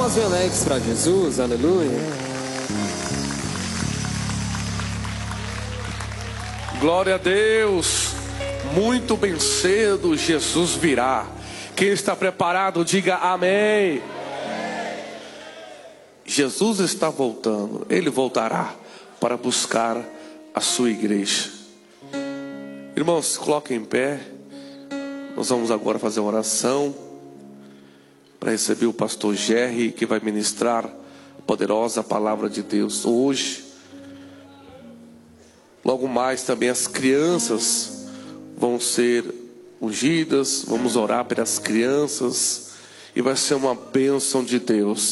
Palmas bem alegres para Jesus, aleluia. Glória a Deus. Muito bem cedo Jesus virá. Quem está preparado, diga amém. Jesus está voltando. Ele voltará para buscar a sua igreja. Irmãos, se coloquem em pé. Nós vamos agora fazer uma oração para receber o pastor Jerry, que vai ministrar a poderosa palavra de Deus hoje. Logo mais também as crianças vão ser ungidas. Vamos orar pelas crianças e vai ser uma bênção de Deus.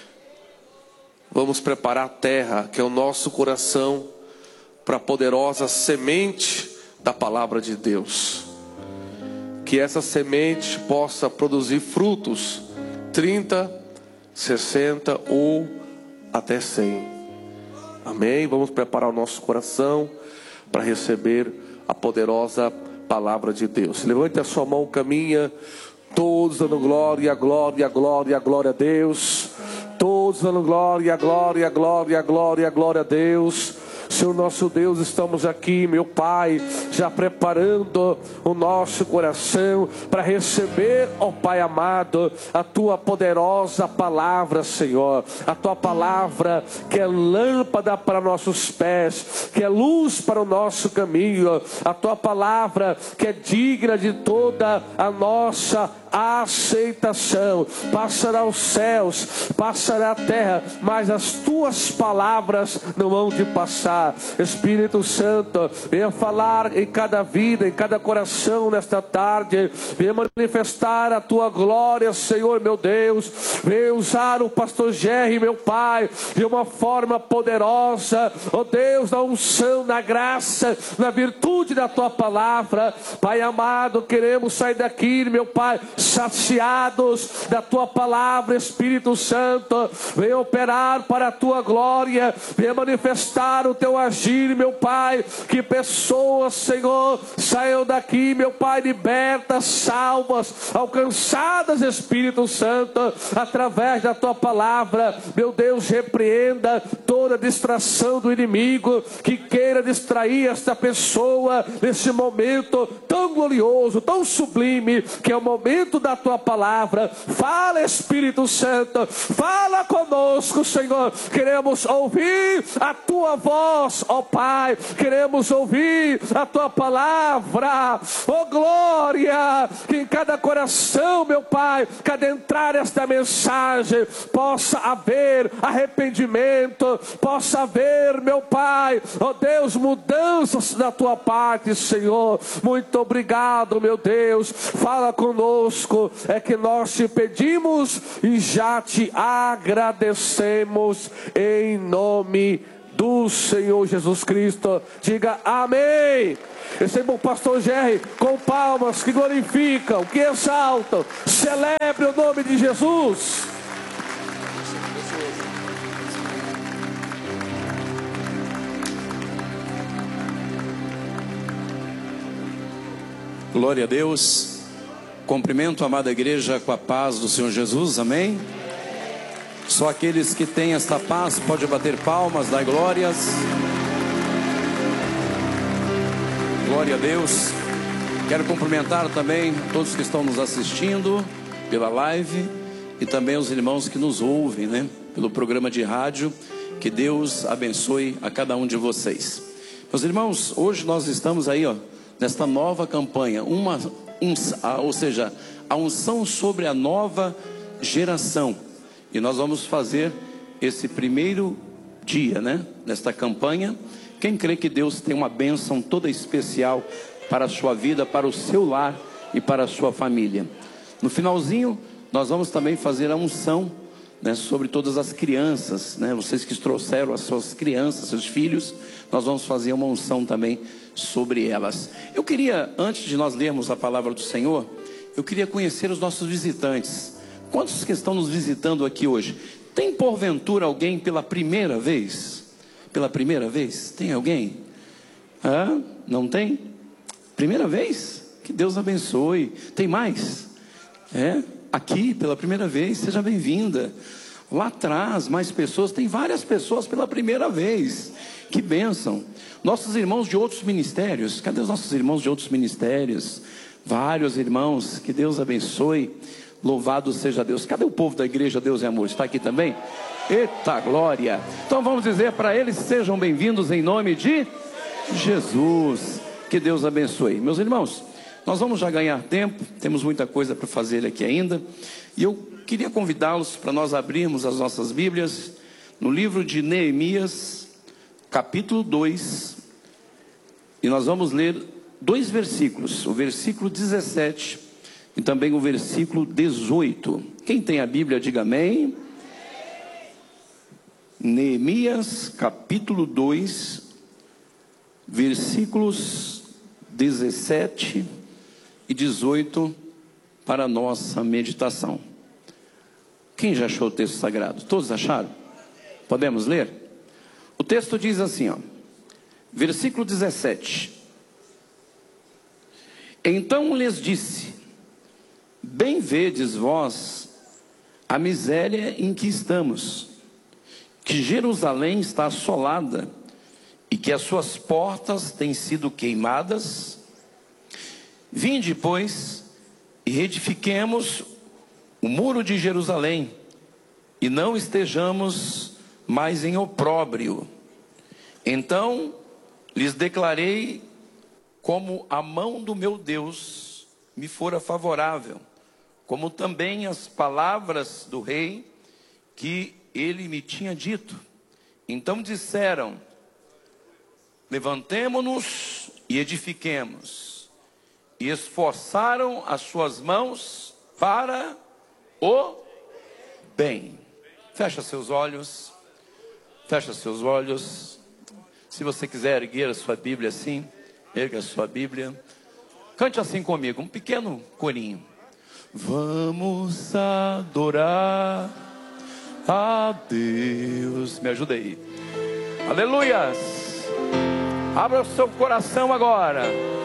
Vamos preparar a terra, que é o nosso coração, para a poderosa semente da palavra de Deus. Que essa semente possa produzir frutos 30, 60 ou até 100. Amém? Vamos preparar o nosso coração para receber a poderosa palavra de Deus. Levante a sua mão, caminha. Todos dando glória, glória, glória, glória a Deus. Todos dando glória, glória, glória, glória, glória a Deus. Senhor nosso Deus, estamos aqui, meu Pai, já preparando o nosso coração para receber, ó Pai amado, a Tua poderosa palavra, Senhor. A Tua palavra que é lâmpada para nossos pés, que é luz para o nosso caminho. A Tua palavra que é digna de toda a nossa aceitação. Passará os céus, passará a terra, mas as Tuas palavras não hão de passar. Espírito Santo, venha falar em cada vida, em cada coração nesta tarde. Venha manifestar a Tua glória, Senhor meu Deus. Venha usar o pastor Jerry, meu Pai, de uma forma poderosa, ó Deus, na unção, na graça, na virtude da Tua palavra. Pai amado, queremos sair daqui, meu Pai, saciados da Tua palavra. Espírito Santo, venha operar para a Tua glória, venha manifestar o Teu agir, meu Pai. Que pessoas, Senhor, saiam daqui, meu Pai, libertas, salvas, alcançadas, Espírito Santo, através da Tua palavra. Meu Deus, repreenda toda distração do inimigo que queira distrair esta pessoa nesse momento tão glorioso, tão sublime, que é o momento da Tua palavra. Fala, Espírito Santo, fala conosco, Senhor. Queremos ouvir a Tua voz, ó Pai. Queremos ouvir a Tua palavra, ó glória. Que em cada coração, meu Pai, cada entrar esta mensagem, possa haver arrependimento, possa haver, meu Pai, ó Deus, mudanças da Tua parte, Senhor. Muito obrigado, meu Deus. Fala conosco, é que nós te pedimos e já te agradecemos em nome do Senhor Jesus Cristo. Diga amém. Receba o pastor Jerry com palmas que glorificam, que exaltam. Celebre o nome de Jesus. Glória a Deus. Cumprimento a amada igreja com a paz do Senhor Jesus, amém? Só aqueles que têm esta paz podem bater palmas, dar glórias. Glória a Deus. Quero cumprimentar também todos que estão nos assistindo pela live e também os irmãos que nos ouvem, né, pelo programa de rádio. Que Deus abençoe a cada um de vocês. Meus irmãos, hoje nós estamos aí, ó, nesta nova campanha, ou seja, a unção sobre a nova geração. E nós vamos fazer esse primeiro dia, né, nesta campanha. Quem crê que Deus tem uma bênção toda especial para a sua vida, para o seu lar e para a sua família. No finalzinho, nós vamos também fazer a unção, né, sobre todas as crianças, né, vocês que trouxeram as suas crianças, seus filhos, nós vamos fazer uma unção também sobre elas. Eu queria, antes de nós lermos a palavra do Senhor, eu queria conhecer os nossos visitantes. Quantos que estão nos visitando aqui hoje? Tem porventura alguém pela primeira vez? Pela primeira vez? Tem alguém? Não tem? Primeira vez? Que Deus abençoe. Tem mais? Aqui pela primeira vez, seja bem-vinda. Lá atrás, mais pessoas, tem várias pessoas pela primeira vez. Que bênção. Nossos irmãos de outros ministérios, cadê os nossos irmãos de outros ministérios? Vários irmãos, que Deus abençoe. Louvado seja Deus. Cadê o povo da igreja Deus e Amor? Está aqui também? Eita glória. Então vamos dizer para eles: sejam bem-vindos em nome de Jesus. Que Deus abençoe. Meus irmãos, nós vamos já ganhar tempo, temos muita coisa para fazer aqui ainda, e eu queria convidá-los para nós abrirmos as nossas Bíblias no livro de Neemias, capítulo 2, e nós vamos ler 2 versículos, o versículo 17 e também o versículo 18. Quem tem a Bíblia, diga amém. Neemias, capítulo 2, versículos 17 e 18 para a nossa meditação. Quem já achou o texto sagrado? Todos acharam? Podemos ler? O texto diz assim, ó, versículo 17: Então lhes disse: Bem vedes vós a miséria em que estamos, que Jerusalém está assolada e que as suas portas têm sido queimadas. Vinde, pois, e reedifiquemos o muro de Jerusalém, e não estejamos mais em opróbrio. Então lhes declarei como a mão do meu Deus me fora favorável, como também as palavras do rei que ele me tinha dito. Então disseram: Levantemo-nos e edifiquemos. E esforçaram as suas mãos para o bem. Fecha seus olhos. Fecha seus olhos. Se você quiser erguer a sua Bíblia assim, erga a sua Bíblia. Cante assim comigo, um pequeno corinho. Vamos adorar a Deus. Me ajuda aí. Aleluias. Abra o seu coração agora.